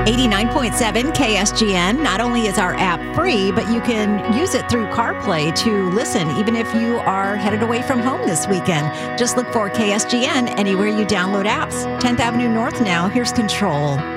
89.7 KSGN. Not only is our app free, but you can use it through CarPlay to listen, even if you are headed away from home this weekend. Just look for KSGN anywhere you download apps. 10th Avenue North now. Here's Control.